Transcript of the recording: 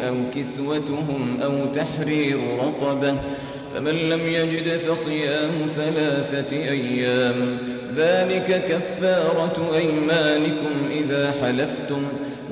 أو كسوتهم أو تحرير رقبة، فمن لم يجد فصيام 3 أيام، ذلك كفارة أيمانكم إذا حلفتم،